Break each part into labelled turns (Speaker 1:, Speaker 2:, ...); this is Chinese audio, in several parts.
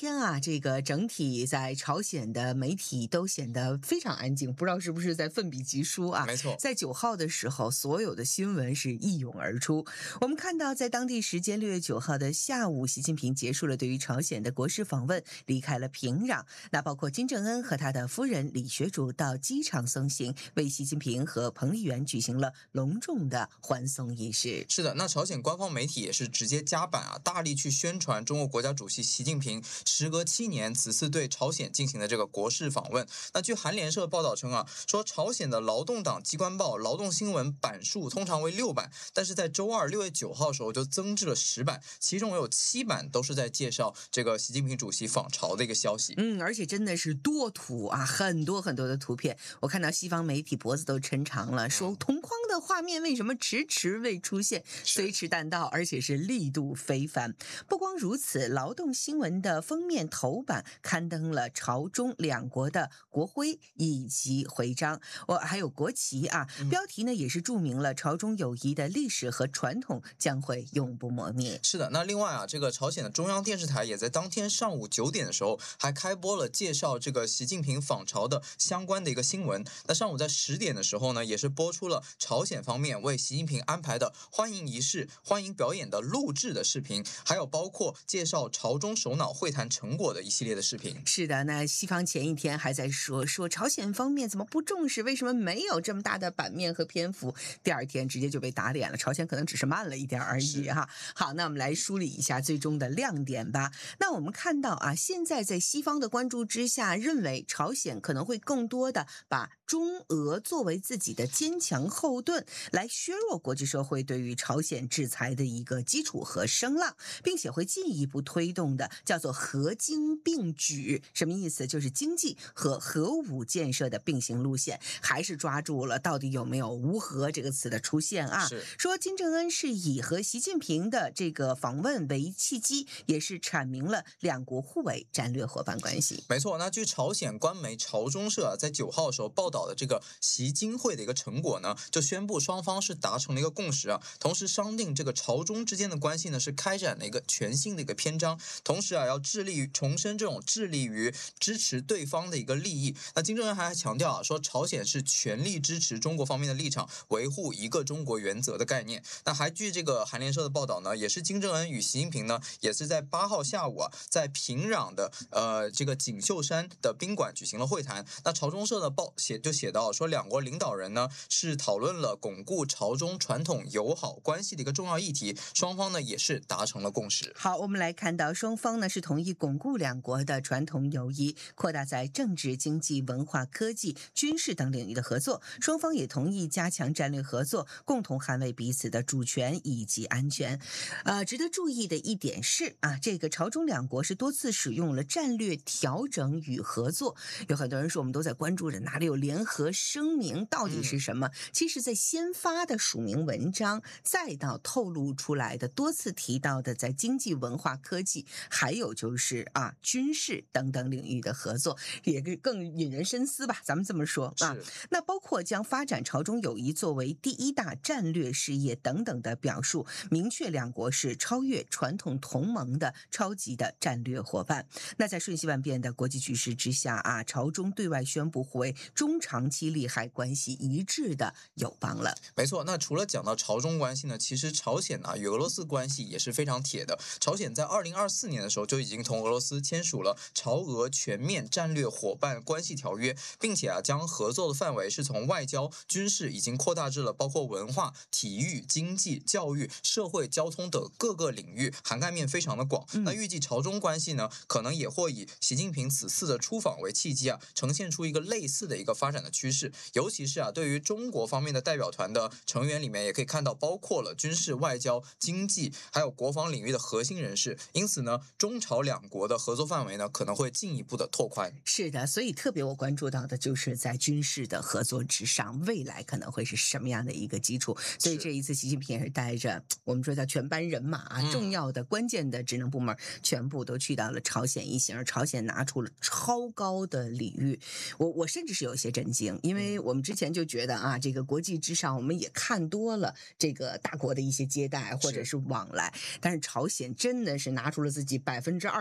Speaker 1: 天啊，这个整体在朝鲜的媒体都显得非常安静，不知道是不是在奋笔疾书啊？
Speaker 2: 没错，
Speaker 1: 在9号的时候，所有的新闻是一涌而出。我们看到，在当地时间6月9号的下午，习近平结束了对于朝鲜的国事访问，离开了平壤。那包括金正恩和他的夫人李学竹到机场送行，为习近平和彭丽媛举行了隆重的欢送仪式。
Speaker 2: 是的，那朝鲜官方媒体也是直接加版啊，大力去宣传中国国家主席习近平时隔7年此次对朝鲜进行的这个国事访问。那据韩联社报道称啊，说朝鲜的劳动党机关报《劳动新闻》版数通常为6版，但是在周二6月9号的时候就增至了10版，其中有7版都是在介绍这个习近平主席访朝的一个消息。
Speaker 1: 而且真的是多图啊，很多很多的图片。我看到西方媒体脖子都抻长了，说同框的画面为什么迟迟未出现？虽迟但到，而且是力度非凡。不光如此，劳动新闻的封面头版刊登了朝中两国的国徽以及徽章，还有国旗啊。标题呢也是注明了朝中友谊的历史和传统将会永不磨灭。
Speaker 2: 是的，那另外啊，这个朝鲜的中央电视台也在当天上午9点的时候还开播了介绍这个习近平访朝的相关的一个新闻。那上午在10点的时候呢，也是播出了朝鲜方面为习近平安排的欢迎仪式、欢迎表演的录制的视频，还有包括介绍朝中首脑会谈成果的一系列的视频。
Speaker 1: 是的，那西方前一天还在说朝鲜方面怎么不重视，为什么没有这么大的版面和篇幅？第二天直接就被打脸了，朝鲜可能只是慢了一点而已哈。好，那我们来梳理一下最终的亮点吧。那我们看到啊，现在在西方的关注之下，认为朝鲜可能会更多的把中俄作为自己的坚强后盾，来削弱国际社会对于朝鲜制裁的一个基础和声浪，并且会进一步推动的叫做核经并举。什么意思？就是经济和核武建设的并行路线，还是抓住了到底有没有无核这个词的出现啊？说金正恩是以和习近平的这个访问为契机，也是阐明了两国互为战略伙伴关系。
Speaker 2: 没错，那据朝鲜官媒朝中社啊，在9号的时候报道的这个习金会的一个成果呢，就宣布双方是达成了一个共识啊，同时商定这个朝中之间的关系呢是开展了一个全新的一个篇章，同时啊要致力于重申这种致力于支持对方的一个利益。那金正恩还强调啊，说朝鲜是全力支持中国方面的立场，维护一个中国原则的概念。那还据这个韩联社的报道呢，也是金正恩与习近平呢也是在8号下午啊，在平壤的这个锦绣山的宾馆举行了会谈。那朝中社的写到说，两国领导人呢是讨论了巩固朝中传统友好关系的一个重要议题，双方呢也是达成了共识。
Speaker 1: 好，我们来看到双方呢是同意巩固两国的传统友谊，扩大在政治、经济、文化、科技、军事等领域的合作。双方也同意加强战略合作，共同捍卫彼此的主权以及安全。值得注意的一点是啊，这个朝中两国是多次使用了战略调整与合作。有很多人说我们都在关注着哪里有联合声明，到底是什么？其实在先发的署名文章，再到透露出来的多次提到的在经济、文化、科技，还有就是军事等等领域的合作，也更引人深思吧，咱们这么说啊。那包括将发展朝中友谊作为第一大战略事业等等的表述，明确两国是超越传统同盟的超级的战略伙伴。那在瞬息万变的国际局势之下啊，朝中对外宣布互为中长期利害关系一致的友邦了。
Speaker 2: 没错，那除了讲到朝中关系呢，其实朝鲜与俄罗斯关系也是非常铁的。朝鲜在2024年的时候就已经同俄罗斯签署了朝俄全面战略伙伴关系条约，并且将合作的范围是从外交、军事已经扩大至了包括文化、体育、经济、教育、社会、交通等各个领域，涵盖面非常的广。那预计朝中关系呢，可能也会以习近平此次的出访为契机呈现出一个类似的一个发展的趋势。尤其是对于中国方面的代表团的成员里面，也可以看到包括了军事、外交、经济还有国防领域的核心人士。因此呢，中朝两国的合作范围呢可能会进一步的拓宽。
Speaker 1: 是的，所以特别我关注到的就是在军事的合作之上，未来可能会是什么样的一个基础。所以这一次习近平也是带着我们说叫全班人马重要的关键的职能部门全部都去到了朝鲜一行，而朝鲜拿出了超高的礼遇。我甚至是有些震惊，因为我们之前就觉得这个国际之上我们也看多了这个大国的一些接待或者是往来，但是朝鲜真的是拿出了自己200%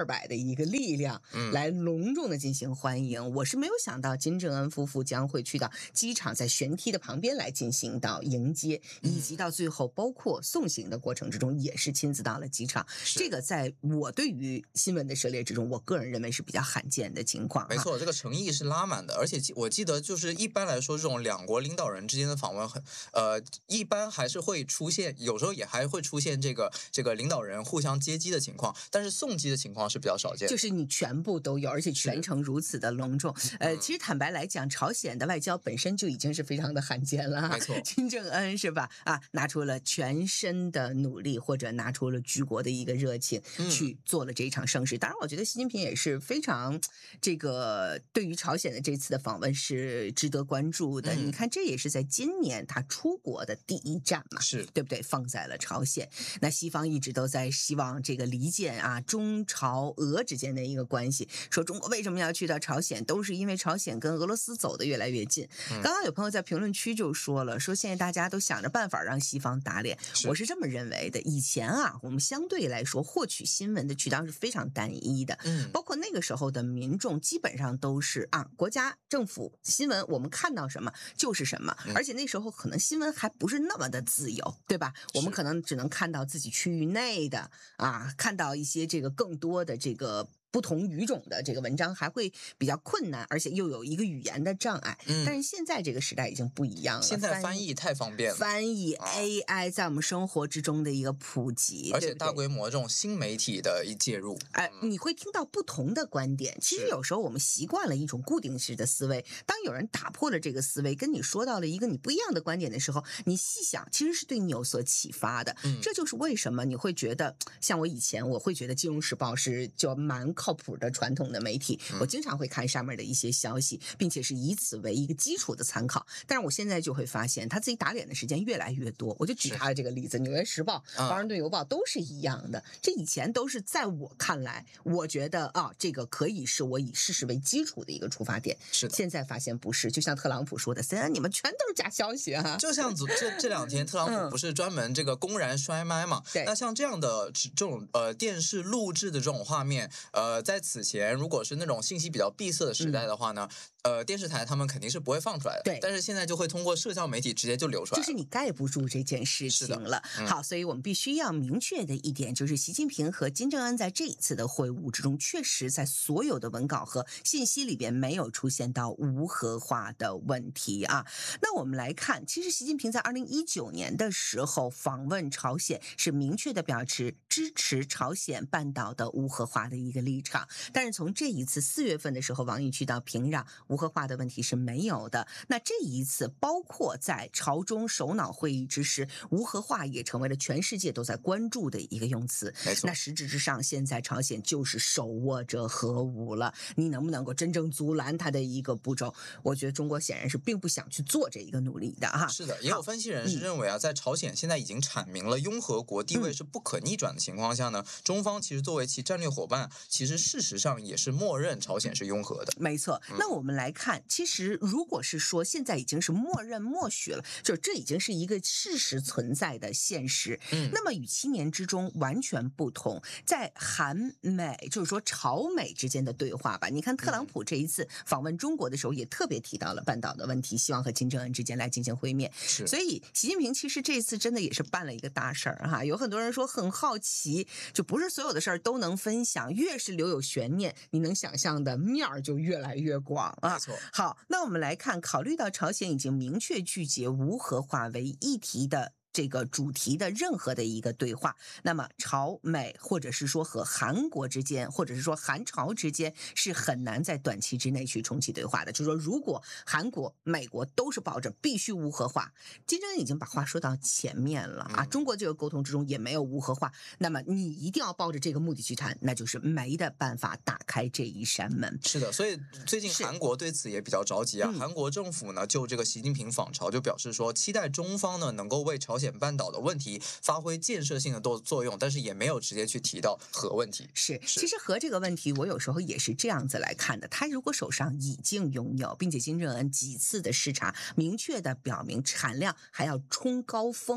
Speaker 1: 200的一个力量来隆重的进行欢迎。我是没有想到金正恩夫妇将会去到机场，在舷梯的旁边来进行到迎接，以及到最后包括送行的过程之中也是亲自到了机场。这个在我对于新闻的涉猎之中，我个人认为是比较罕见的情况。
Speaker 2: 没错，这个诚意是拉满的，而且我记得就是一般来说，这种两国领导人之间的访问一般还是会出现，有时候也还会出现这个领导人互相接机的情况，但是送机的情况是比较少见的。
Speaker 1: 就是你全部都有，而且全程如此的隆重。其实坦白来讲，朝鲜的外交本身就已经是非常的罕见了。
Speaker 2: 没错，
Speaker 1: 金正恩是吧？拿出了全身的努力，或者拿出了举国的一个热情，去做了这一场盛事。当然，我觉得习近平也是非常对于朝鲜的这次的访问是值得关注的。你看，这也是在今年他出国的第一站嘛，
Speaker 2: 是
Speaker 1: 对不对？放在了朝鲜。那西方一直都在希望这个离间中朝俄之间的一个关系，说中国为什么要去到朝鲜，都是因为朝鲜跟俄罗斯走得越来越近。刚刚有朋友在评论区就说了，说现在大家都想着办法让西方打脸。我是这么认为的，以前我们相对来说获取新闻的渠道是非常单一的，包括那个时候的民众基本上都是国家政府新闻我们看到什么就是什么，而且那时候可能新闻还不是那么的自由，对吧？我们可能只能看到自己区域内的看到一些更多的不同语种的这个文章还会比较困难，而且又有一个语言的障碍。但是现在这个时代已经不一样了，
Speaker 2: 现在翻译太方便了，
Speaker 1: 翻译 AI 在我们生活之中的一个普及，
Speaker 2: 而且大规模这种新媒体的一介入，
Speaker 1: 你会听到不同的观点。其实有时候我们习惯了一种固定式的思维，当有人打破了这个思维，跟你说到了一个你不一样的观点的时候，你细想其实是对你有所启发的。这就是为什么你会觉得，像我以前我会觉得《金融时报》是就蛮靠谱的传统的媒体，我经常会看上面的一些消息，并且是以此为一个基础的参考。但是我现在就会发现他自己打脸的时间越来越多。我就举他的这个例子，《纽约时报》、《华盛顿邮报》都是一样的。这以前都是在我看来，我觉得这个可以是我以事实为基础的一个出发点。
Speaker 2: 是的，
Speaker 1: 现在发现不是，就像特朗普说的，CNN你们全都是假消息
Speaker 2: 就像这两天特朗普不是专门公然摔麦嘛？
Speaker 1: 对。
Speaker 2: 那像这样的这种电视录制的这种画面，在此前如果是那种信息比较闭塞的时代的话呢，电视台他们肯定是不会放出来的。
Speaker 1: 对。
Speaker 2: 但是现在就会通过社交媒体直接就流出来了，
Speaker 1: 就是你盖不住这件事情了。好，所以我们必须要明确的一点就是，习近平和金正恩在这一次的会晤之中，确实在所有的文稿和信息里边没有出现到无核化的问题那我们来看，其实习近平在2019年的时候访问朝鲜，是明确的表示支持朝鲜半岛的无核化的一个立场。但是从这一次4月份的时候，王毅去到平壤，无核化的问题是没有的。那这一次，包括在朝中首脑会议之时，无核化也成为了全世界都在关注的一个用词。
Speaker 2: 没错。
Speaker 1: 那实质之上，现在朝鲜就是手握着核武了，你能不能够真正阻拦它的一个步骤？我觉得中国显然是并不想去做这一个努力的
Speaker 2: 是的，也有分析人是认为在朝鲜现在已经阐明了拥核国地位是不可逆转的情况下呢，中方其实作为其战略伙伴，其实事实上也是默认朝鲜是拥核的。
Speaker 1: 没错。那我们来看，其实如果是说现在已经是默认默许了，就是这已经是一个事实存在的现实。那么与7年之中完全不同，在韩美就是说朝美之间的对话吧，你看特朗普这一次访问中国的时候也特别提到了半岛的问题，希望和金正恩之间来进行会面。所以习近平其实这次真的也是办了一个大事儿有很多人说很好奇，就不是所有的事儿都能分享，越是留有悬念，你能想象的面儿就越来越广
Speaker 2: 没错。
Speaker 1: 好，那我们来看，考虑到朝鲜已经明确拒绝无核化为议题的这个主题的任何的一个对话，那么朝美或者是说和韩国之间，或者是说韩朝之间是很难在短期之内去重启对话的。就是说，如果韩国、美国都是抱着必须无核化，金正恩已经把话说到前面了中国这个沟通之中也没有无核化，那么你一定要抱着这个目的去谈，那就是没的办法打开这一扇门。
Speaker 2: 是的，所以最近韩国对此也比较着急韩国政府呢就这个习近平访朝就表示说，期待中方呢能够为朝鲜半岛的问题发挥建设性的作用，但是也没有直接去提到核问题。
Speaker 1: 其实核这个问题我有时候也是这样子来看的，他如果手上已经拥有，并且金正恩几次的视察明确的表明产量还要冲高峰呢，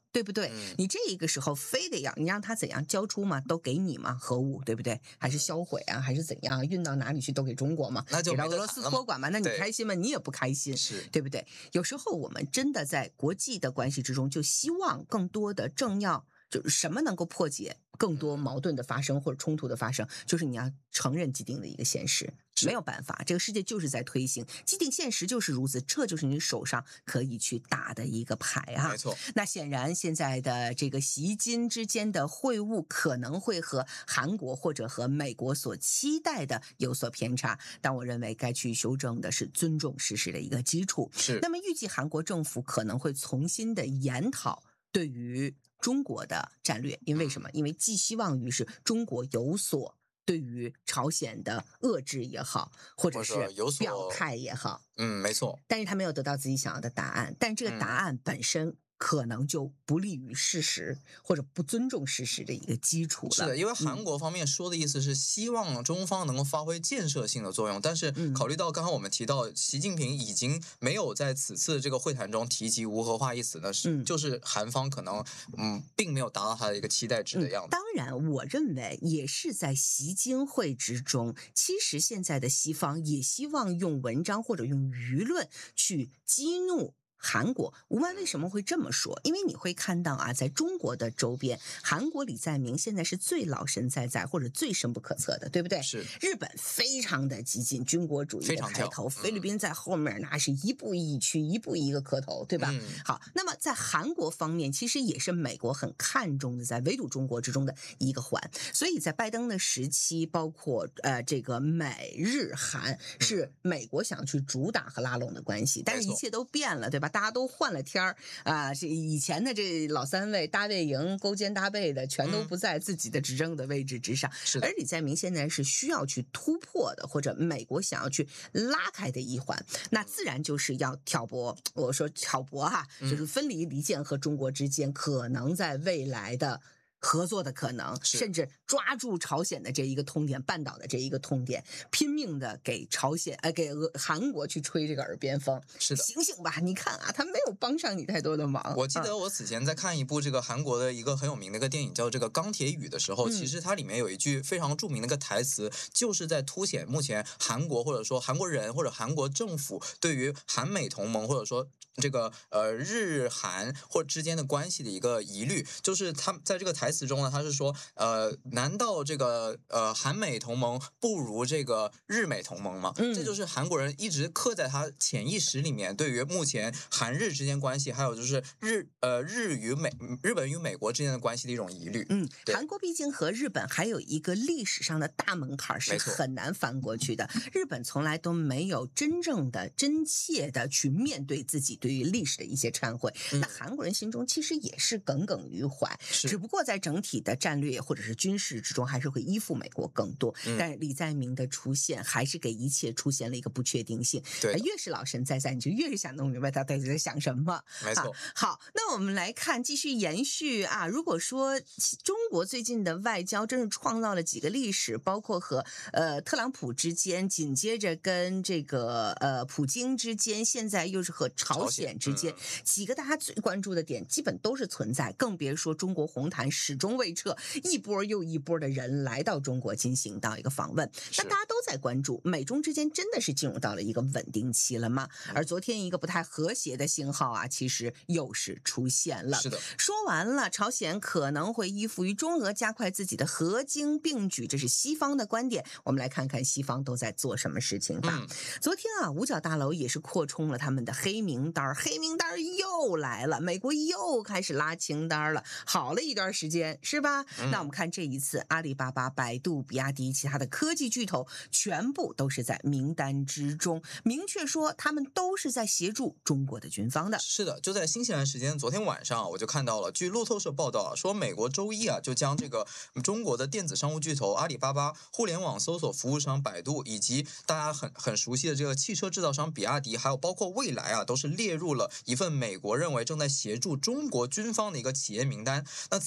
Speaker 1: 对不对？你这一个时候非得要你让他怎样交出吗？都给你吗？核武对不对？还是销毁啊？还是怎样？运到哪里去都给中国吗？
Speaker 2: 那就
Speaker 1: 给到俄罗斯托管嘛？那你开心吗？你也不开心，
Speaker 2: 是
Speaker 1: 对不对？有时候我们真的在国际的关系之中，就希望更多的政要。就是什么能够破解更多矛盾的发生或者冲突的发生，就是你要承认既定的一个现实，没有办法，这个世界就是在推行，既定现实就是如此，这就是你手上可以去打的一个牌啊。
Speaker 2: 没错。
Speaker 1: 那显然现在的这个习金之间的会晤可能会和韩国或者和美国所期待的有所偏差，但我认为该去修正的是尊重事实的一个基础。
Speaker 2: 是。
Speaker 1: 那么预计韩国政府可能会重新的研讨对于中国的战略，因为什么？因为寄希望于是中国有所对于朝鲜的遏制也好，或者是表态也好，
Speaker 2: 没错。
Speaker 1: 但是他没有得到自己想要的答案，但这个答案本身可能就不利于事实或者不尊重事实的一个基础了。
Speaker 2: 是的，因为韩国方面说的意思是希望中方能够发挥建设性的作用，但是考虑到刚刚我们提到习近平已经没有在此次这个会谈中提及无核化一词呢，就是韩方可能并没有达到他的一个期待值的样子。
Speaker 1: 当然，我认为也是在习金会之中，其实现在的西方也希望用文章或者用舆论去激怒韩国。吴曼为什么会这么说？因为你会看到啊，在中国的周边，韩国李在明现在是最老神在在或者最深不可测的，对不对？
Speaker 2: 是。
Speaker 1: 日本非常的激进，军国主义的开头，菲律宾在后面那是一步一趋，一步一个磕头，对吧？好，那么在韩国方面，其实也是美国很看重的，在围堵中国之中的一个环。所以在拜登的时期，包括这个美日韩是美国想去主打和拉拢的关系，但是一切都变了，对吧？大家都换了天儿啊！这以前的这老三位搭背营勾肩搭背的，全都不在自己的执政的位置之上。而李在明现在是需要去突破的，或者美国想要去拉开的一环，那自然就是要挑拨。我说挑拨哈，就是分离离间和中国之间可能在未来的合作的可能，甚至抓住朝鲜的这一个痛点，半岛的这一个痛点，拼命的给朝鲜给韩国去吹这个耳边风。
Speaker 2: 是的，
Speaker 1: 醒醒吧！你看啊，他没有帮上你太多的忙。
Speaker 2: 我记得我此前在看一部这个韩国的一个很有名的一个电影叫这个《钢铁雨》的时候，其实它里面有一句非常著名的一个台词，就是在凸显目前韩国或者说韩国人或者韩国政府对于韩美同盟或者说这个日韩或之间的关系的一个疑虑，就是他在这个台词中呢，他是说难道这个韩美同盟不如这个日美同盟吗？这就是韩国人一直刻在他潜意识里面对于目前韩日之间关系，还有就是日本与美国之间的关系的一种疑虑。
Speaker 1: 韩国毕竟和日本还有一个历史上的大门槛是很难翻过去的。日本从来都没有真正的真切的去面对自己对于历史的一些忏悔，那韩国人心中其实也是耿耿于怀，只不过在整体的战略或者是军事之中还是会依附美国更多。但是李在明的出现还是给一切出现了一个不确定性。越是老神在在，你就越是想弄明白他到底在想什么。
Speaker 2: 没错。
Speaker 1: 好，那我们来看，继续延续啊。如果说中国最近的外交真是创造了几个历史，包括和特朗普之间，紧接着跟这个普京之间，现在又是和朝鲜之间，几个大家最关注的点基本都是存在，更别说中国红毯始终未撤，一波又一波的人来到中国进行到一个访问。那大家都在关注美中之间真的是进入到了一个稳定期了吗？而昨天一个不太和谐的信号啊，其实又是出现了。
Speaker 2: 是的，
Speaker 1: 说完了，朝鲜可能会依附于中俄，加快自己的合经并举，这是西方的观点。我们来看看西方都在做什么事情吧。昨天啊，五角大楼也是扩充了他们的黑名单，黑名单又来了，美国又开始拉清单了，好了一段时间，是吧？那我们看这一次，阿里巴巴、百度、比亚迪，其他的科技巨头全部都是在名单之中，明确说他们都是在协助中国的军方的。
Speaker 2: 是的，就在新西兰时间昨天晚上，我就看到了，据路透社报道说美国周一就将这个中国的电子商务巨头阿里巴巴、互联网搜索服务商百度，以及大家很熟悉的这个汽车制造商比亚迪，还有包括蔚来都是列入了一份美国认为正在协助中国军方的一个企业名单。那此举呢，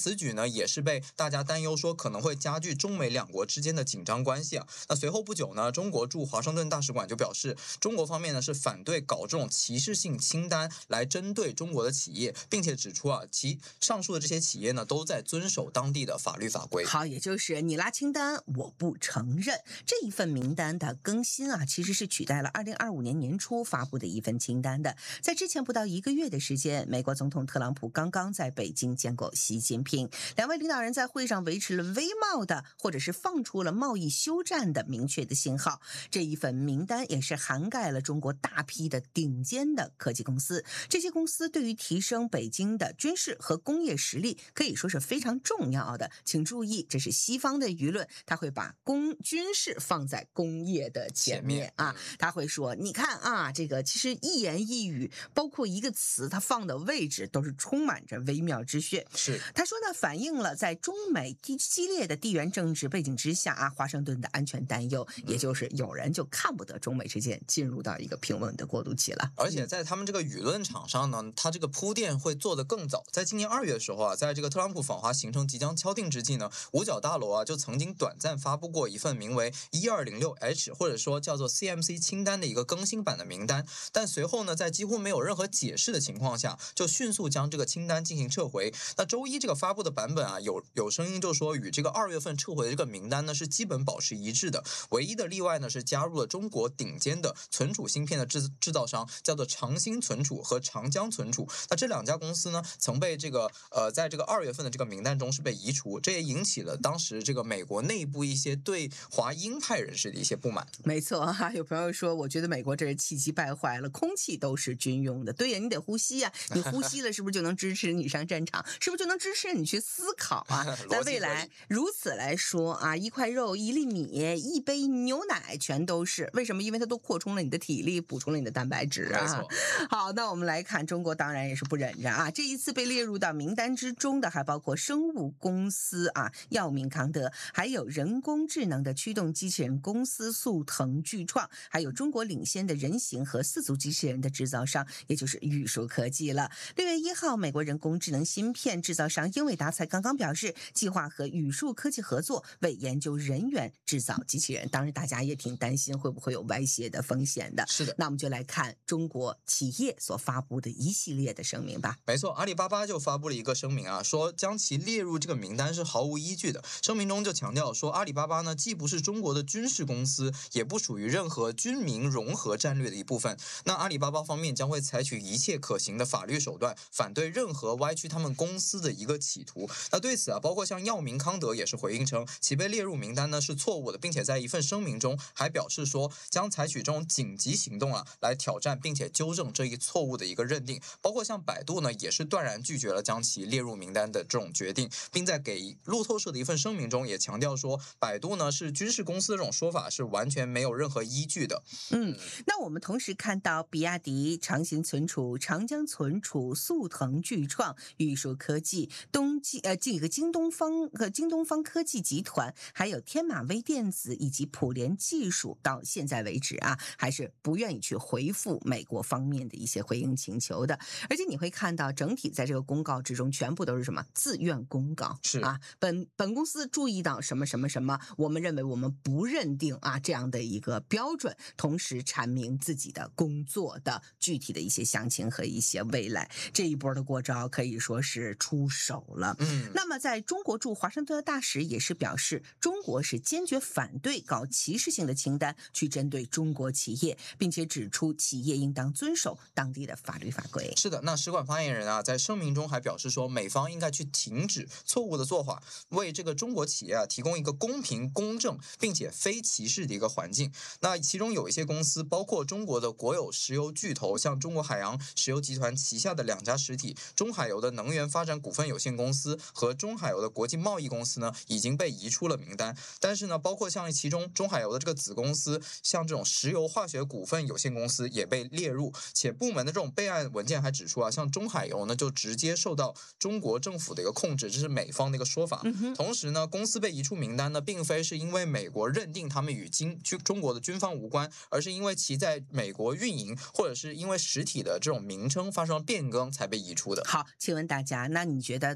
Speaker 2: 呢，也是被大家担忧说可能会加剧中美两国之间的紧张关系啊。那随后不久呢，中国驻华盛顿大使馆就表示，中国方面呢是反对搞这种歧视性清单来针对中国的企业，并且指出啊，其上述的这些企业呢都在遵守当地的法律法规。
Speaker 1: 好，也就是你拉清单，我不承认。这一份名单的更新啊，其实是取代了2025年年初发布的一份清单的。在之前不到1个月的时间，美国总统特朗普刚刚在北京见过习近平，两位领导人在会上维持了微贸的，或者是放出了贸易休战的明确的信号。这一份名单也是涵盖了中国大批的顶尖的科技公司，这些公司对于提升北京的军事和工业实力可以说是非常重要的。请注意，这是西方的舆论，他会把军事放在工业的前面啊，他会说，你看啊，这个其实一言一语，包括一个词，它放的位置都是充满着微妙之穴。
Speaker 2: 是，
Speaker 1: 他说呢，反映了在中美激烈的地缘政治背景之下啊，华盛顿的安全担忧，也就是有人就看不得中美之间进入到一个平稳的过渡期了。
Speaker 2: 而且在他们这个舆论场上呢，他这个铺垫会做得更早。在今年2月的时候啊，在这个特朗普访华行程即将敲定之际呢，五角大楼啊就曾经短暂发布过一份名为 1206H 或者说叫做 CMC 清单的一个更新版的名单，但随后呢，在几乎没有任何解释的情况下，就迅速将这个清单进行撤回。那周一这个发布的版本啊，有声音就说与这个2月份撤回的这个名单呢是基本保持一致的，唯一的例外呢是加入了中国顶尖的存储芯片的制造商，叫做长兴存储和长江存储。那这两家公司呢，曾被这个在这个2月份的这个名单中是被移除，这也引起了当时这个美国内部一些对华鹰派人士的一些不满。
Speaker 1: 没错啊，有朋友说，我觉得美国这是气急败坏了，空气都是军用的。对呀，你得呼吸呀，你呼吸了是不是就能支持你上战场？是不是就能支持你去思考啊？在未来如此来说啊，一块肉、一粒米、一杯牛奶全都是为什么？因为它都扩充了你的体力，补充了你的蛋白质啊。
Speaker 2: 没错。
Speaker 1: 好，那我们来看中国，当然也是不忍着啊。这一次被列入到名单之中的还包括生物公司啊，药明康德，还有人工智能的驱动机器人公司速腾巨创，还有中国领先的人形和4足机器人的制造商，也就是宇树科技了。6月1号，美国人工智能芯片制造商英伟达才刚刚表示，计划和宇树科技合作，为研究人员制造机器人。当然，大家也挺担心会不会有歪斜的风险的。
Speaker 2: 是的，
Speaker 1: 那我们就来看中国企业所发布的一系列的声明吧。
Speaker 2: 没错，阿里巴巴就发布了一个声明啊，说将其列入这个名单是毫无依据的。声明中就强调说，阿里巴巴呢既不是中国的军事公司，也不属于任何军民融合战略的一部分。那阿里巴巴方面将会采取一切可行的法律手段，反对任何歪曲他们公司的一个企图。那对此啊，包括像药明康德也是回应称，其被列入名单呢是错误的，并且在一份声明中还表示说，将采取这种紧急行动啊，来挑战并且纠正这一错误的一个认定。包括像百度呢，也是断然拒绝了将其列入名单的这种决定，并在给路透社的一份声明中也强调说，百度呢是军事公司这种说法是完全没有任何依据的。
Speaker 1: 那我们同时看到比亚迪、长兴存储、长江存储、速腾巨创、宇树科技、这个京东方科技集团，还有天马微电子以及普联技术，到现在为止啊，还是不愿意去回复美国方面的一些回应请求的。而且你会看到，整体在这个公告之中，全部都是什么自愿公告，
Speaker 2: 是
Speaker 1: 啊，本公司注意到什么什么什么，我们认为我们不认定啊这样的一个标准，同时阐明自己的工作的具体的一些详情和一些未来。这一波的过招可以说是出手了。那么在中国驻华盛顿的大使也是表示，中国是坚决反对搞歧视性的清单去针对中国企业，并且指出企业应当遵守当地的法律法规。
Speaker 2: 是的，那使馆发言人啊，在声明中还表示说，美方应该去停止错误的做法，为这个中国企业啊提供一个公平、公正并且非歧视的一个环境。那其中有一些公司，包括中国的国有石油巨头，像中国海洋石油集团旗下的2家实体，中海油的能源发展股份有限公司和中海油的国际贸易公司呢，已经被移出了名单。但是呢，包括像其中中海油的这个子公司，像这种石油化学股份有限公司也被列入，且部门的这种备案文件还指出啊，像中海油呢就直接受到中国政府的一个控制，这是美方的一个说法。同时呢，公司被移出名单呢，并非是因为美国认定他们与中国的军方无关，而是因为其在美国运营，或者是因为实体的这种名称发生了变更才被移出的。
Speaker 1: 好，请问大家，那你觉得特朗普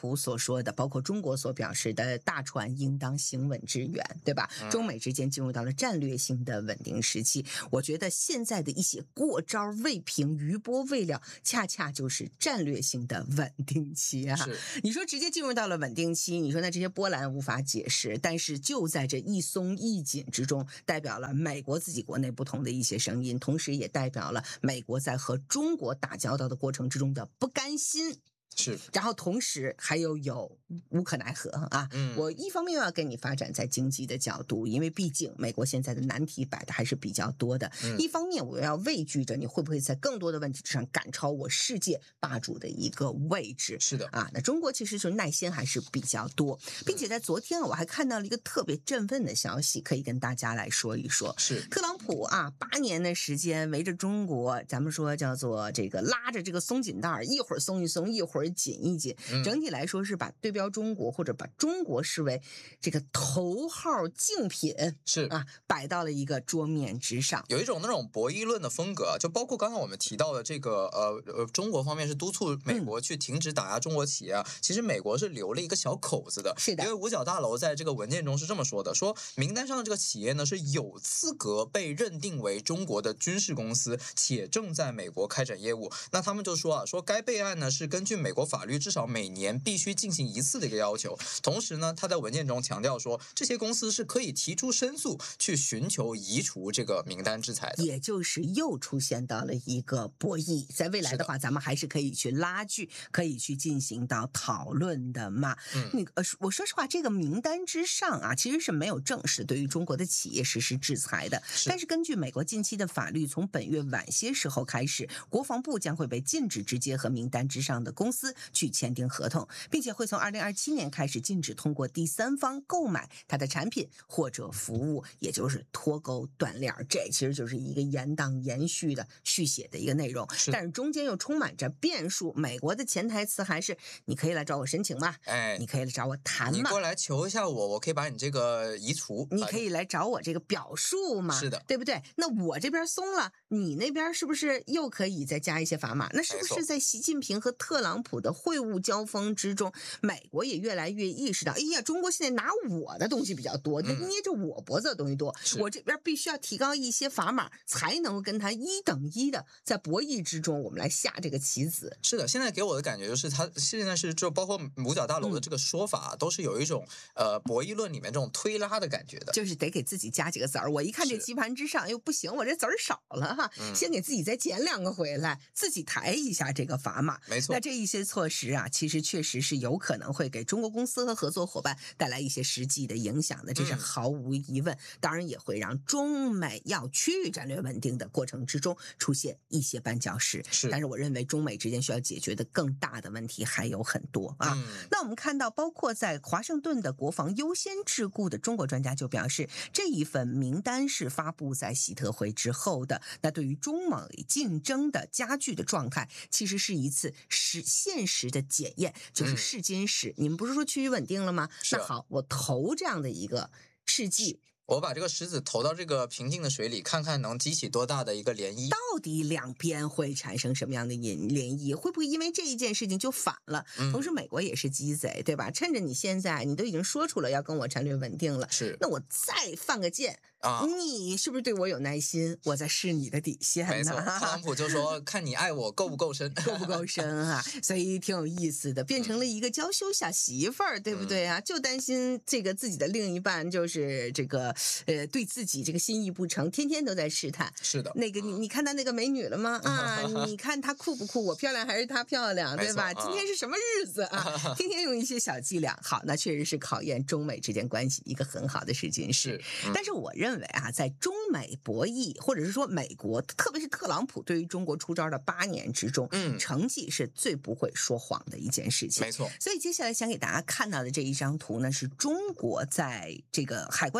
Speaker 1: 普所说的，包括中国所表示的大船应当行稳致远，对吧？中美之间进入到了战略性的稳定时期。我觉得现在的一些过招未平、余波未了，恰恰就是战略性的稳定期啊。你说直接进入到了稳定期，你说那这些波澜无法解释，但是就在这一松一紧之中，代表了美国自己国内不同的一些声音，同时也代表了美国在和中国打交道的过程之中的不甘心。
Speaker 2: 是，
Speaker 1: 然后同时还有无可奈何啊。我一方面又要跟你发展在经济的角度，因为毕竟美国现在的难题摆的还是比较多的。一方面我要畏惧着你会不会在更多的问题上赶超我世界霸主的一个位置。
Speaker 2: 是的
Speaker 1: 啊，那中国其实是耐心还是比较多，并且在昨天我还看到了一个特别振奋的消息，可以跟大家来说一说。
Speaker 2: 是
Speaker 1: 特朗普啊，8年的时间围着中国，咱们说叫做这个拉着这个松紧带，一会儿松一松，一会儿紧一紧，整体来说是把对标中国或者把中国视为这个头号竞品，
Speaker 2: 是
Speaker 1: 啊，摆到了一个桌面之上，
Speaker 2: 有一种那种博弈论的风格，就包括刚才我们提到的这个中国方面是督促美国去停止打压中国企业啊，其实美国是留了一个小口子的。
Speaker 1: 是的，
Speaker 2: 因为五角大楼在这个文件中是这么说的，说名单上的这个企业呢是有资格被认定为中国的军事公司，且正在美国开展业务。那他们就说啊，说该备案呢是根据美国法律至少每年必须进行1次的一个要求。同时呢，他在文件中强调说，这些公司是可以提出申诉去寻求移除这个名单制裁的。
Speaker 1: 也就是又出现到了一个博弈，在未来的话，咱们还是可以去拉锯，可以去进行到讨论的嘛。我说实话，这个名单之上啊，其实是没有正式对于中国的企业实施制裁的。但是根据美国近期的法律，从本月晚些时候开始，国防部将会被禁止直接和名单之上的公司去签订合同，并且会从2027年开始禁止通过第三方购买它的产品或者服务，也就是脱钩断链。这其实就是一个延宕延续的续写的一个内容，但是中间又充满着变数。美国的潜台词还是你可以来找我申请嘛，你可以来找我谈嘛，
Speaker 2: 你过来求一下我可以把你这个移除，
Speaker 1: 你可以来找我这个表述嘛，
Speaker 2: 是的，
Speaker 1: 对不对？那我这边松了，你那边是不是又可以再加一些砝码？那是不是在习近平和特朗普的会晤交锋之中，美国也越来越意识到，哎呀，中国现在拿我的东西比较多，捏着我脖子的东西多，我这边必须要提高一些砝码，才能够跟他1等1的在博弈之中，我们来下这个棋子。
Speaker 2: 是的，现在给我的感觉就是他现在是就包括五角大楼的这个说法，都是有一种博弈论里面这种推拉的感觉的，
Speaker 1: 就是得给自己加几个子儿。我一看这棋盘之上，又不行，我这子儿少了哈，先给自己再捡2个回来，自己抬一下这个砝码。
Speaker 2: 没错，
Speaker 1: 那这一些措施啊，其实确实是有可能会给中国公司和合作伙伴带来一些实际的影响的，这是毫无疑问。当然也会让中美要区域战略稳定的过程之中出现一些绊脚石。但是我认为中美之间需要解决的更大的问题还有很多啊。那我们看到，包括在华盛顿的国防优先智库的中国专家就表示，这一份名单是发布在习特会之后的。那对于中美竞争的加剧的状态，其实是一次现实的检验，就是试金石。你们不是说趋于稳定了吗？那好，我投这样的一个试剂。
Speaker 2: 我把这个石子投到这个平静的水里，看看能激起多大的一个涟漪。
Speaker 1: 到底两边会产生什么样的涟漪？会不会因为这一件事情就反了？同时，美国也是鸡贼，对吧？趁着你现在你都已经说出了要跟我战略稳定了，那我再放个箭啊！你是不是对我有耐心？我在试你的底线呢。
Speaker 2: 没错，特朗普就说看你爱我够不够深，
Speaker 1: 够不够深啊？所以挺有意思的，变成了一个娇羞小媳妇儿，对不对啊？就担心这个自己的另一半就是这个。对自己这个心意不成，天天都在试探。
Speaker 2: 是的，
Speaker 1: 那个你看他那个美女了吗？啊，你看她酷不酷？我漂亮还是她漂亮，对吧？今天是什么日子啊？天天用一些小伎俩。好，那确实是考验中美之间关系一个很好的事情是。但是我认为啊，在中美博弈，或者是说美国，特别是特朗普对于中国出招的8年之中，成绩是最不会说谎的一件事情。
Speaker 2: 没错。
Speaker 1: 所以接下来想给大家看到的这一张图呢，是中国在这个海关总署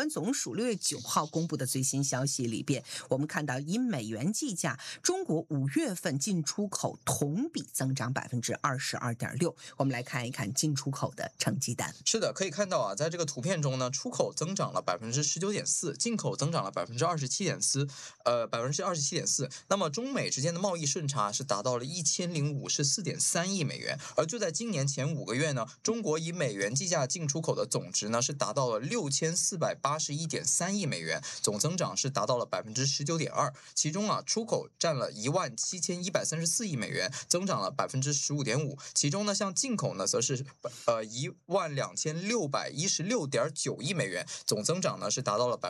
Speaker 1: 署6月9号公布的最新消息里边，我们看到以美元计价，中国5月份进出口同比增长22.6%。我们来看一看进出口的成绩单。
Speaker 2: 是的，可以看到啊，在这个图片中呢，出口增长了19.4%，进口增长了27.4%，27.4%。那么中美之间的贸易顺差是达到了1054.3亿美元，而就在今年前5个月呢，中国以美元计价进出口的总值呢是达到了6481.3亿美元，总增长是达到了19.2%。其中啊，出口占了17134亿美元，增长了15.5%。其中呢，像进口呢，则是12616.9亿美元，总增长呢是达到了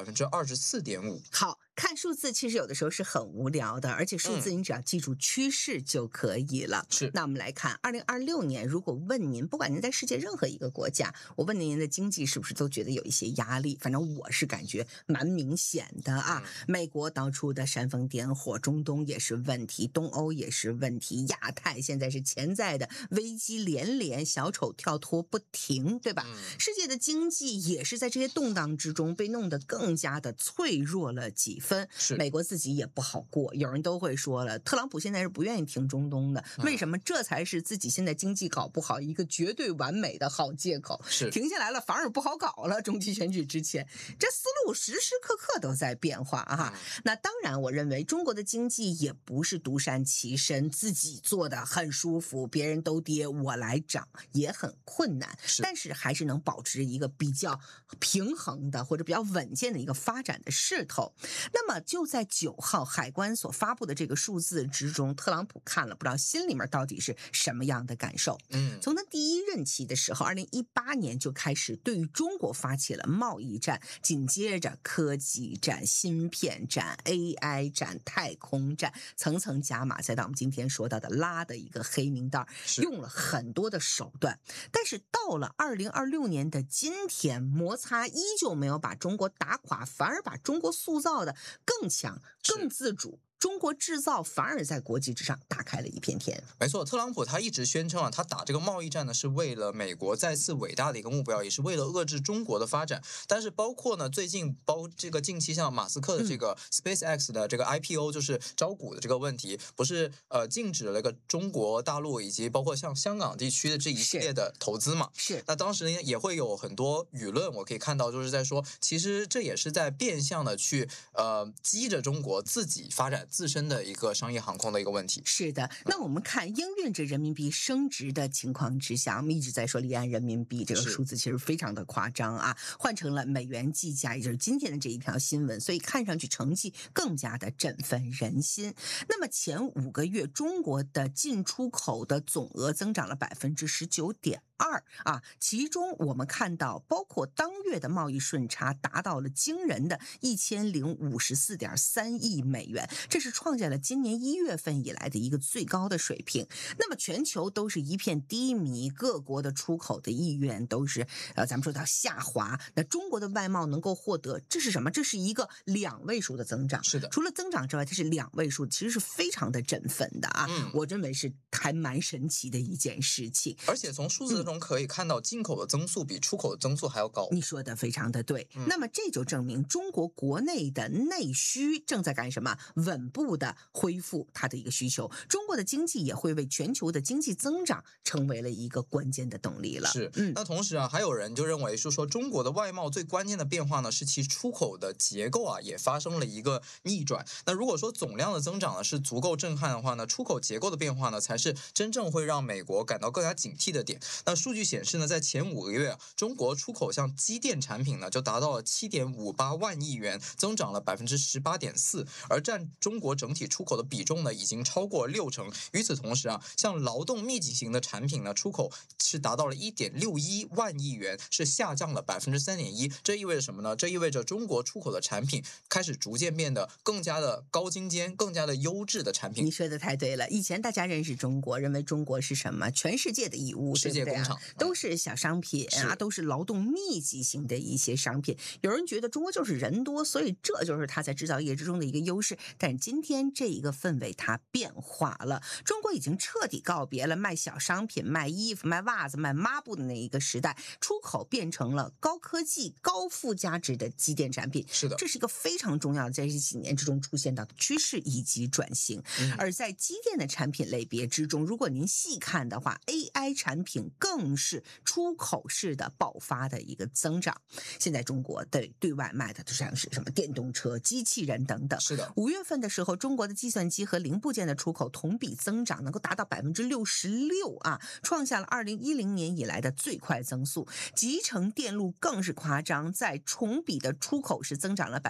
Speaker 2: 24.5%。
Speaker 1: 好。看数字其实有的时候是很无聊的，而且数字你只要记住趋势就可以了。
Speaker 2: 是。
Speaker 1: 那我们来看2026年，如果问您，不管您在世界任何一个国家，我问您的经济是不是都觉得有一些压力？反正我是感觉蛮明显的啊。美国到处的煽风点火，中东也是问题，东欧也是问题，亚太现在是潜在的危机连连，小丑跳脱不停，对吧？世界的经济也是在这些动荡之中被弄得更加的脆弱了几分。美国自己也不好过，有人都会说了，特朗普现在是不愿意停中东的，为什么？这才是自己现在经济搞不好一个绝对完美的好借口。
Speaker 2: 是
Speaker 1: 停下来了，反而不好搞了。中期选举之前，这思路时时刻刻都在变化啊。那当然，我认为中国的经济也不是独善其身，自己做的很舒服，别人都跌我来涨也很困难，但是还是能保持一个比较平衡的或者比较稳健的一个发展的势头。那么就在9号海关所发布的这个数字之中，特朗普看了不知道心里面到底是什么样的感受。从他第一任期的时候2018年就开始对于中国发起了贸易战，紧接着科技战、芯片战、AI 战、太空战，层层加码，再到我们今天说到的拉的一个黑名单，用了很多的手段。但是到了2026年的今天，摩擦依旧没有把中国打垮，反而把中国塑造的更强、更自主。中国制造反而在国际之上打开了一片天。
Speaker 2: 没错，特朗普他一直宣称啊，他打这个贸易战呢，是为了美国再次伟大的一个目标，也是为了遏制中国的发展。但是包括呢，最近这个近期像马斯克的这个 SpaceX 的这个 IPO，就是招股的这个问题，不是禁止了个中国大陆以及包括像香港地区的这一系列的投资嘛？
Speaker 1: 是。
Speaker 2: 那当时呢也会有很多舆论，我可以看到就是在说，其实这也是在变相的去激着中国自己发展自身的一个商业航空的一个问题。
Speaker 1: 是的，那我们看应运着人民币升值的情况之下，我们一直在说离岸人民币这个数字其实非常的夸张啊，换成了美元计价，也就是今天的这一条新闻，所以看上去成绩更加的振奋人心。那么前5个月中国的进出口的总额增长了19.2%啊，其中我们看到包括当月的贸易顺差达到了惊人的1054.3亿美元，这是创下了今年1月份以来的一个最高的水平。那么全球都是一片低迷，各国的出口的意愿都是咱们说到下滑。那中国的外贸能够获得，这是什么？这是一个2位数的增长。
Speaker 2: 是的，
Speaker 1: 除了增长之外，它是2位数，其实是非常的振奋的啊。我认为是还蛮神奇的一件事情。
Speaker 2: 而且从数字中可以看到，进口的增速比出口的增速还要高。
Speaker 1: 你说的非常的对。那么这就证明中国国内的内需正在干什么？稳步的恢复它的一个需求，中国的经济也会为全球的经济增长成为了一个关键的动力了。
Speaker 2: 是，那同时啊，还有人就认为是说，中国的外贸最关键的变化呢，是其出口的结构啊，也发生了一个逆转。那如果说总量的增长呢是足够震撼的话呢，出口结构的变化呢，才是真正会让美国感到更加警惕的点。那数据显示呢，在前5个月啊，中国出口像机电产品呢，就达到了7.58万亿元，增长了18.4%，而占中国整体出口的比重呢，已经超过60%。与此同时啊，像劳动密集型的产品呢，出口是达到了1.61万亿元，是下降了3.1%。这意味着什么呢？这意味着中国出口的产品开始逐渐变得更加的高精尖、更加的优质的产品。
Speaker 1: 你说的太对了，以前大家认识中国，认为中国是什么？全世界的义乌，
Speaker 2: 世界工厂， 厂，
Speaker 1: 都是小商品啊，都是劳动密集型的一些商品。有人觉得中国就是人多，所以这就是它在制造业之中的一个优势。但今天这一个氛围它变化了，中国已经彻底告别了卖小商品、卖衣服、卖袜子、卖抹布的那一个时代，出口变成了高科技、高附加值的机电产品。
Speaker 2: 是的，
Speaker 1: 这是一个非常重要的在这几年之中出现到的趋势以及转型。而在机电的产品类别之中，如果您细看的话 ，AI 产品更是出口式的爆发的一个增长。现在中国对外卖的就像是什么电动车、机器人等等。
Speaker 2: 是的
Speaker 1: ，5月份的时候，中国的计算机和零部件的出口同比增长能够达到66%啊，创下了2010年以来的最快增速。集成电路更是夸张，在同比的出口是增长了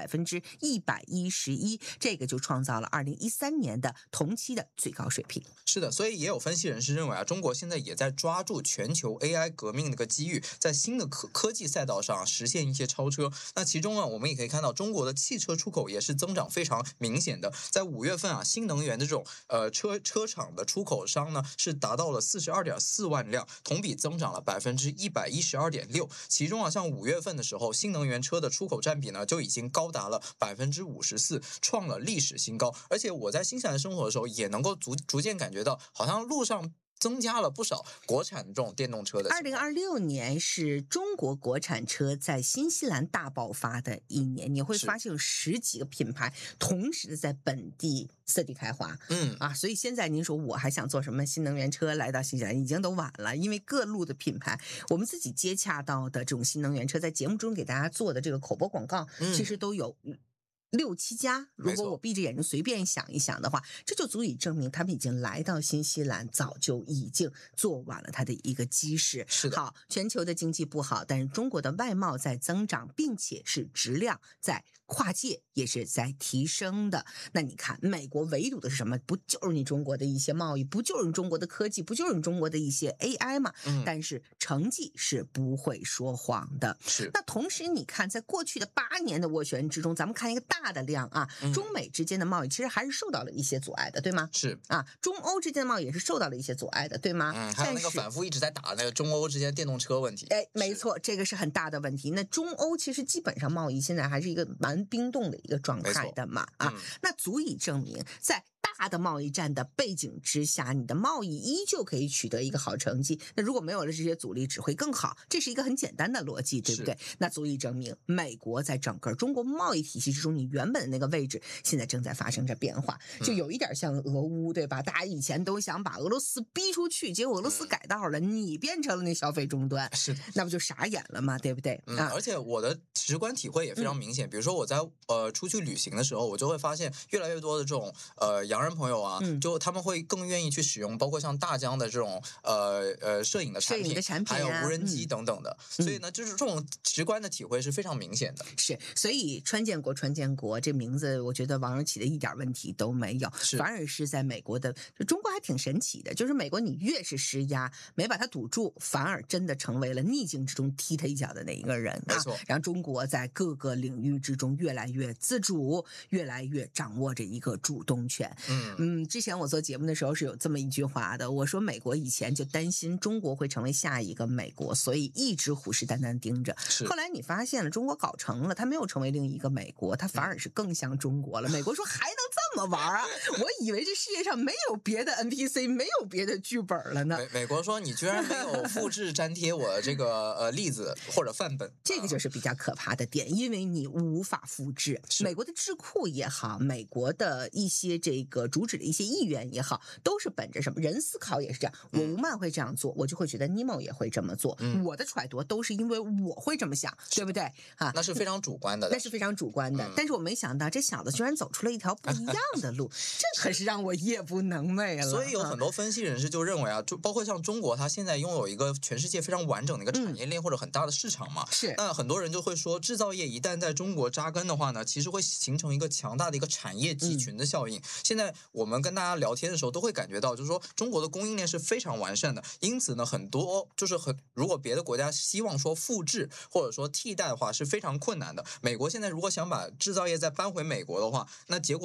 Speaker 1: 111%，这个就创造了2013年的同期的最高水平。
Speaker 2: 是的，所以也有分析人士认为啊，中国现在也在抓住全球 AI 革命的一个机遇，在新的科技赛道上实现一些超车。那其中啊，我们也可以看到中国的汽车出口也是增长非常明显的。在5月份啊，新能源的这种车厂的出口商呢是达到了42.4万辆，同比增长了112.6%。其中啊，像5月份的时候，新能源车的出口占比呢就已经高达了54%，创了历史新高。而且我在新西兰生活的时候，也能够逐渐感觉到，好像路上增加了不少国产这种电动车的。
Speaker 1: 2026年是中国国产车在新西兰大爆发的一年，你会发现有10几个品牌同时在本地色地开花。所以现在您说我还想做什么新能源车来到新西兰，已经都晚了，因为各路的品牌，我们自己接洽到的这种新能源车，在节目中给大家做的这个口播广告，其实都有6、7家，如果我闭着眼睛随便想一想的话，这就足以证明他们已经来到新西兰，早就已经做完了它的一个基石。
Speaker 2: 是的，
Speaker 1: 好，全球的经济不好，但是中国的外贸在增长，并且是质量在跨界也是在提升的。那你看，美国围堵的是什么？不就是你中国的一些贸易，不就是你中国的科技，不就是你中国的一些 AI 吗？但是成绩是不会说谎的。
Speaker 2: 是。
Speaker 1: 那同时你看，在过去的8年的斡旋之中，咱们看一个大的量啊，中美之间的贸易其实还是受到了一些阻碍的，对吗？
Speaker 2: 是
Speaker 1: 啊，中欧之间的贸易也是受到了一些阻碍的，对吗？
Speaker 2: 还有那个反复一直在打那个中欧之间电动车问题。
Speaker 1: 没错，这个是很大的问题。那中欧其实基本上贸易现在还是一个蛮冰冻的一个状态的嘛，那足以证明在大的贸易战的背景之下，你的贸易依旧可以取得一个好成绩。那如果没有了这些阻力，只会更好。这是一个很简单的逻辑，对不对？那足以证明，美国在整个中国贸易体系之中，你原本的那个位置，现在正在发生着变化。就有一点像俄乌，对吧？大家以前都想把俄罗斯逼出去，结果俄罗斯改道了，你变成了那消费终端，
Speaker 2: 是的，
Speaker 1: 那不就傻眼了吗？对不对？
Speaker 2: 而且我的直观体会也非常明显。比如说我在出去旅行的时候，我就会发现越来越多的这种洋人朋友啊，就他们会更愿意去使用，包括像大疆的这种摄影的产品，还有无人机等等的。所以呢，就是这种直观的体会是非常明显的。
Speaker 1: 是，所以川建国这名字，我觉得网友起的一点问题都没有，反而是在美国的，就中国还挺神奇的，就是美国你越是施压，没把它堵住，反而真的成为了逆境之中踢他一脚的那一个人。
Speaker 2: 没错，
Speaker 1: 让中国在各个领域之中越来越自主，越来越掌握着一个主动权。之前我做节目的时候是有这么一句话的，我说美国以前就担心中国会成为下一个美国，所以一直虎视眈眈盯着。后来你发现了，中国搞成了，它没有成为另一个美国，它反而是更像中国了。美国说还能这么玩啊？我以为这世界上没有别的 NPC， 没有别的剧本了呢。
Speaker 2: 美国说你居然没有复制粘贴我的这个例子或者范本，
Speaker 1: 这个就是比较可怕的点，因为你无法复制。美国的智库也好，美国的一些这个主旨的一些议员也好，都是本着什么人思考也是这样。我吴曼会这样做，我就会觉得尼莫也会这么做。我的揣度都是因为我会这么想，对不对啊？
Speaker 2: 那是非常主观的，
Speaker 1: 那是非常主观的。但是我没想到这小子居然走出了一条不一样的路，这可是让我夜不能寐了。
Speaker 2: 所以有很多分析人士就认为啊，就包括像中国，它现在拥有一个全世界非常完整的一个产业链或者很大的市场嘛。
Speaker 1: 是。
Speaker 2: 那很多人就会说，制造业一旦在中国扎根的话呢，其实会形成一个强大的一个产业集群的效应。现在我们跟大家聊天的时候都会感觉到，就是说中国的供应链是非常完善的，因此呢，很多就是如果别的国家希望说复制或者说替代的话是非常困难的。美国现在如果想把制造业再搬回美国的话，那结果最终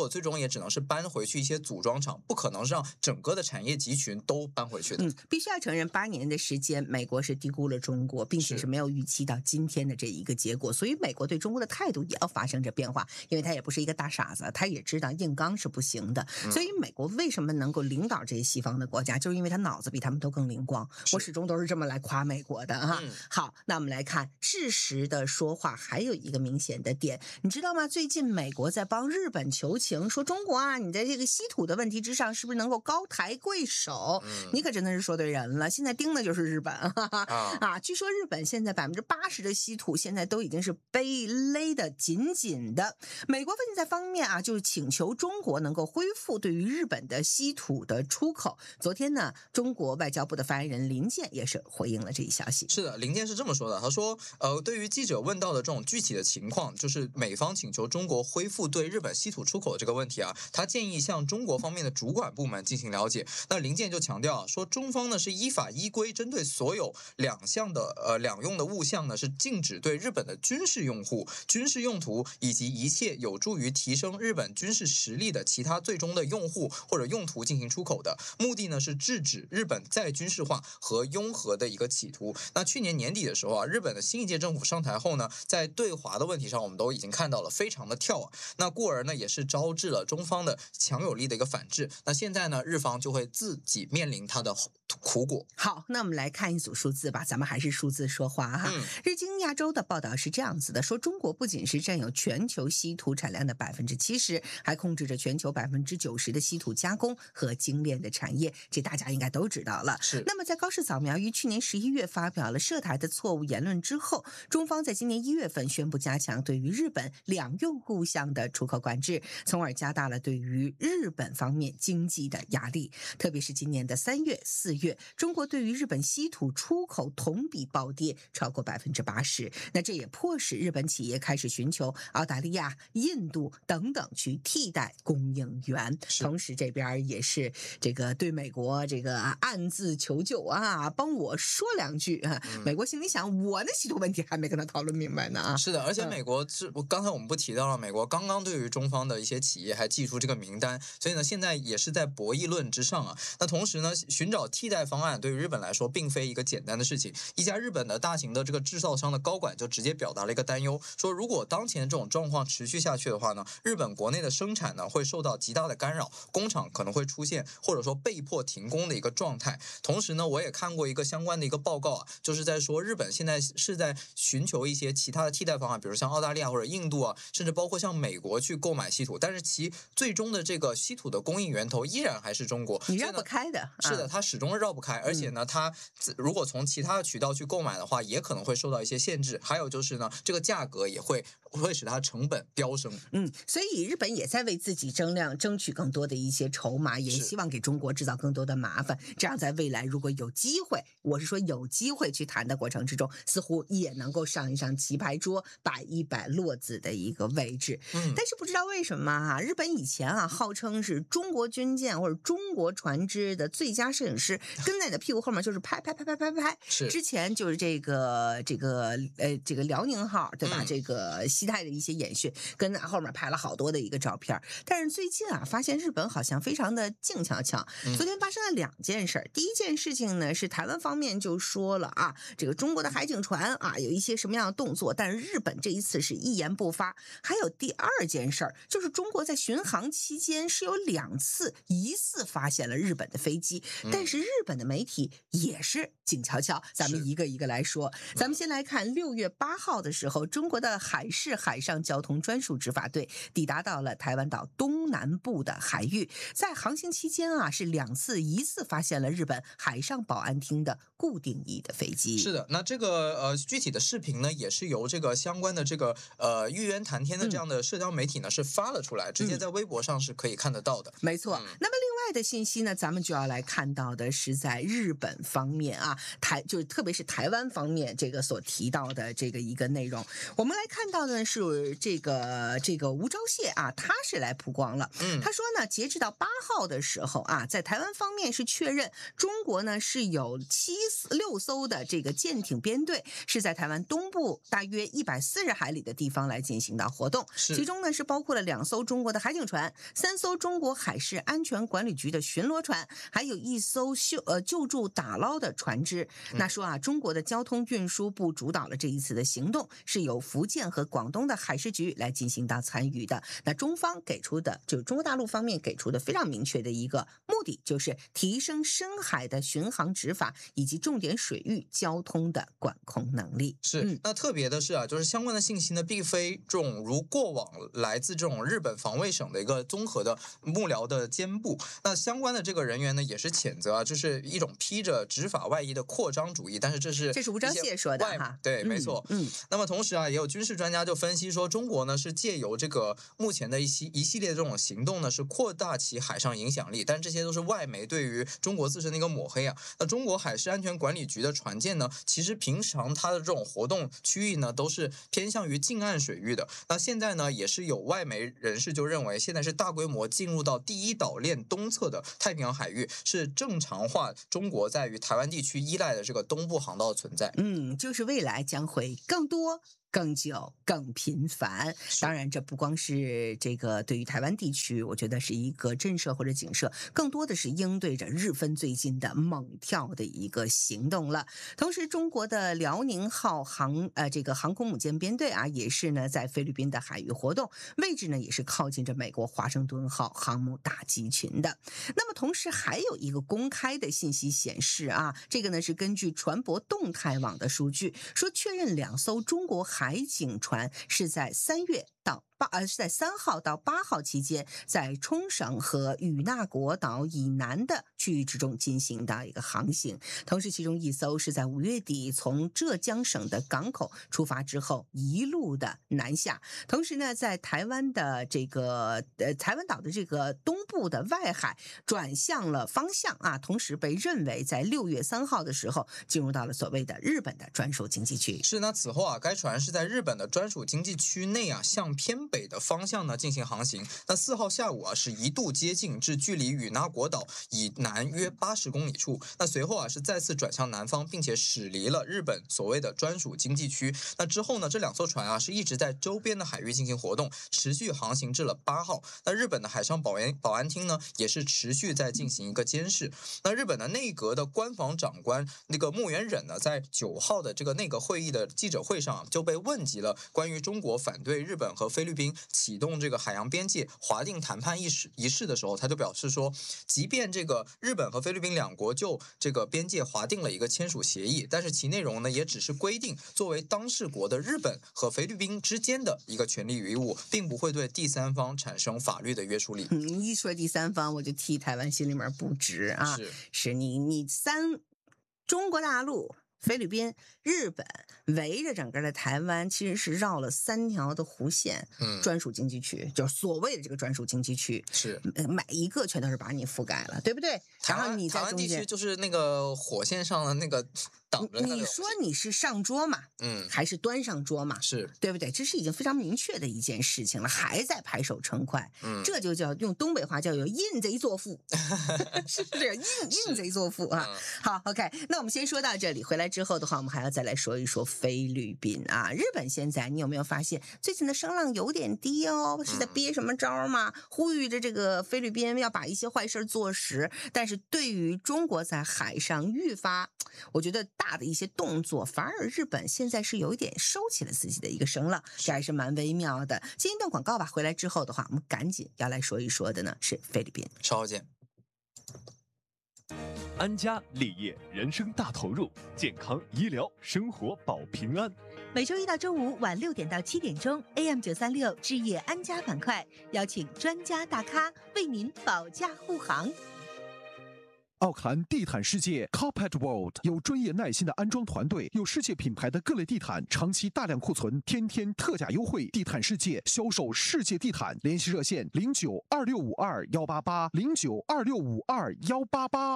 Speaker 2: 也只能是搬回去一些组装厂，不可能让整个的产业集群都搬回去的。
Speaker 1: 必须要承认，8年的时间，美国是低估了中国，并且是没有预期到今天的这一个结果，所以美国对中国的态度也要发生着变化，因为他也不是一个大傻子，他也知道硬刚是不行的。所以美国为什么能够领导这些西方的国家，就是因为他脑子比他们都更灵光。我始终都是这么来夸美国的哈。好，那我们来看事实的说话，还有一个明显的点，你知道吗？最近美国在帮日本求情，说中国啊，你在这个稀土的问题之上，是不是能够高抬贵手？你可真的是说对人了，现在盯的就是日本据说日本现在80%的稀土现在都已经是被勒得紧紧的。美国在方面就是请求中国能够恢复对于日本的稀土的出口。昨天呢，中国外交部的发言人林健也是回应了这一消息。
Speaker 2: 是的，林健是这么说的，他说对于记者问到的这种具体的情况，就是美方请求中国恢复对日本稀土出口的这个问题他建议向中国方面的主管部门进行了解。那林健就强调说，中方呢是依法依规针对所有两用的物项呢，是禁止对日本的军事用户、军事用途以及一切有助于提升日本军事实力的其他最终的用户或者用途进行出口的。目的呢是制止日本再军事化和拥核的一个企图。那去年年底的时候日本的新一届政府上台后呢，在对华的问题上，我们都已经看到了非常的跳那故而呢也是招致了中方的强有力的一个反制。那现在呢，日方就会自己面临它的苦果。
Speaker 1: 好，那我们来看一组数字吧，咱们还是数字说话日经亚洲的报道是这样子的，说中国不仅是占有全球稀土产量的70%，还控制着全球90%的稀土加工和精炼的产业，这大家应该都知道了。那么在高市早苗于去年11月发表了涉台的错误言论之后，中方在今年1月份宣布加强对于日本两用物项的出口管制，从而加大了对于日本方面经济的压力。特别是今年的3月、4月，中国对于日本稀土出口同比暴跌超过80%，那这也迫使日本企业开始寻求澳大利亚、印度等等去替代供应源。同时这边也是这个对美国这个暗自求救帮我说两句美国心里想，我的稀土问题还没跟他讨论明白呢
Speaker 2: 是的，而且美国刚才我们不提到了，美国刚刚对于中方的一些企业还寄出这个名单，所以呢现在也是在博弈论之上那同时呢，寻找替代方案对于日本来说并非一个简单的事情。一家日本的大型的这个制造商的高管就直接表达了一个担忧，说如果当前这种状况持续下去的话呢，日本国内的生产呢会受到极大的干扰，工厂可能会出现或者说被迫停工的一个状态。同时呢，我也看过一个相关的一个报告就是在说日本现在是在寻求一些其他的替代方案，比如像澳大利亚或者印度甚至包括像美国去购买稀土，但是其最终的这个稀土的供应源头依然还是中国，
Speaker 1: 你绕不开的。
Speaker 2: 是的，它始终是绕不开，而且呢，它如果从其他的渠道去购买的话，也可能会受到一些限制。还有就是呢，这个价格也会使它成本飙升。
Speaker 1: 所以日本也在为自己争取更多的一些筹码，也希望给中国制造更多的麻烦。这样在未来如果有机会，我是说有机会去谈的过程之中，似乎也能够上一上棋牌桌，摆一摆落子的一个位置。但是不知道为什么日本以前号称是中国军舰或者中国船只的最佳摄影师，跟在你的屁股后面就是拍。之前就是这个辽宁号对吧？这个西太的一些演训，跟在后面拍了好多的一个照片。但是最近发现日本好像非常的静悄悄。昨天发生了2件事。第一件事情呢是台湾方面就说了这个中国的海警船有一些什么样的动作，但是日本这一次是一言不发。还有第2件事，就是中国在巡航期间是有2次疑似发现了日本的飞机，但是日本的媒体也是静悄悄。咱们一个一个来说。咱们先来看6月8号的时候，中国的海事海上交通专属执法队抵达到了台湾岛东南部的海域，在航行期间是2次疑似发现了日本海上保安厅的固定翼的飞机。
Speaker 2: 是的，那这个具体的视频呢，也是由这个相关的这个玉渊谈天的这样的社交媒体呢是发了出来，直接在微博上是可以看得到的。
Speaker 1: 没错。那么另的信息呢，咱们就要来看到的是在日本方面啊，就是特别是台湾方面这个所提到的这个一个内容。我们来看到的是这个吴钊燮啊，他是来曝光了。他说呢，截止到8号的时候啊，在台湾方面是确认中国呢是有6艘的这个舰艇编队是在台湾东部大约140海里的地方来进行的活动，其中呢是包括了2艘中国的海警船、3艘中国海事安全管理局的巡逻船，还有1艘救助打捞的船只。那说啊，中国的交通运输部主导了这一次的行动，是由福建和广东的海事局来进行到参与的。那中方给出的，就是中国大陆方面给出的非常明确的一个目的，就是提升深海的巡航执法以及重点水域交通的管控能力。
Speaker 2: 是，那特别的是啊，就是相关的信息呢，并非这种如过往来自这种日本防卫省的一个综合的幕僚的监部。那相关的这个人员呢，也是谴责啊，就是一种披着执法外衣的扩张主义。但是这是
Speaker 1: 吴钊燮说的哈，
Speaker 2: 对，没错。那么同时啊，也有军事专家就分析说，中国呢是借由这个目前的一系列的这种行动呢，是扩大其海上影响力，但这些都是外媒对于中国自身的一个抹黑啊。那中国海事安全管理局的船舰呢，其实平常它的这种活动区域呢，都是偏向于近岸水域的。那现在呢，也是有外媒人士就认为，现在是大规模进入到第一岛链东侧的太平洋海域，是正常化中国在于台湾地区依赖的这个东部航道的存在。
Speaker 1: 就是未来将会更多、更久、更频繁。当然，这不光是这个对于台湾地区，我觉得是一个震慑或者警示，更多的是应对着日分最近的猛跳的一个行动了。同时，中国的辽宁号这个航空母舰编队啊，也是呢在菲律宾的海域活动，位置呢也是靠近着美国华盛顿号航母打击群的。那么，同时还有一个公开的信息显示啊，这个呢是根据船舶动态网的数据说，确认2艘中国海警船是在是在3号到8号期间，在冲绳和与那国岛以南的区域之中进行的一个航行。同时，其中1艘是在5月底从浙江省的港口出发之后，一路的南下。同时呢，在台湾的这个台湾岛的这个东部的外海转向了方向啊，同时被认为在6月3号的时候进入到了所谓的日本的专属经济区。
Speaker 2: 是，那此后啊，该船是在日本的专属经济区内啊，向偏北的方向呢进行航行。那4号下午啊，是一度接近至距离与那国岛以南约80公里处。那随后啊，是再次转向南方，并且驶离了日本所谓的专属经济区。那之后呢，这2艘船啊，是一直在周边的海域进行活动，持续航行至了8号。那日本的海上保安厅呢，也是持续在进行一个监视。那日本的内阁的官房长官那个木原忍呢，在9号的这个内阁会议的记者会上就被问及了关于中国反对日本和菲律宾启动这个海洋边界划定谈判仪式的时候，他就表示说，即便这个日本和菲律宾2国就这个边界划定了一个签署协议，但是其内容呢也只是规定作为当事国的日本和菲律宾之间的一个权利与义务，并不会对第三方产生法律的约束力。
Speaker 1: 一说第三方，我就替台湾心里面不值啊！是你中国大陆、菲律宾、日本围着整个的台湾，其实是绕了3条的弧线，专属经济区，就是所谓的这个专属经济区，
Speaker 2: 是
Speaker 1: 每一个全都是把你覆盖了，对不对？然后你在中间，台湾
Speaker 2: 地区就是那个火线上的那个挡着。
Speaker 1: 你说你是上桌嘛？还是端上桌嘛？
Speaker 2: 是
Speaker 1: 对不对？这是已经非常明确的一件事情了，还在拍手称快。这就叫用东北话叫有印贼作父，是这个印贼作父啊。好 ，OK， 那我们先说到这里，回来之后的话，我们还要再来说一说菲律宾啊。日本现在你有没有发现最近的声浪有点低哦？是在憋什么招吗？呼吁着这个菲律宾要把一些坏事做实，但是对于中国在海上愈发，我觉得大的一些动作，反而日本现在是有一点收起了自己的一个声浪，这还是蛮微妙的。进一段广告吧，回来之后的话，我们赶紧要来说一说的呢是菲律宾。
Speaker 2: 稍后见。
Speaker 3: 安家立业，人生大投入，健康医疗生活保平安。
Speaker 4: 每周一到周五晚6点到7点钟 ，AM936 置业安家板块，邀请专家大咖为您保驾护航。
Speaker 5: 奥克兰地毯世界 Carpet World 有专业耐心的安装团队，有世界品牌的各类地毯，长期大量库存，天天特价优惠。地毯世界销售世界地毯，联系热线092652188092652188。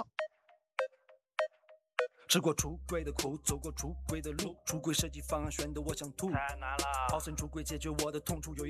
Speaker 6: 吃过出轨的苦，走过出轨的路，出轨设计方案选的我想吐，太难了。好生出轨解决我的痛处。